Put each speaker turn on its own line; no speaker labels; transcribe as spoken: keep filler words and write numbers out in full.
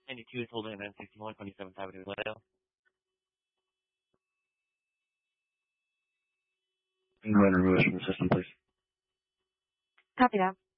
ninety-two is holding at nine sixty-one, twenty-seventh Avenue, Glendale.
Go ahead and remove us from the system, please.
Copy that.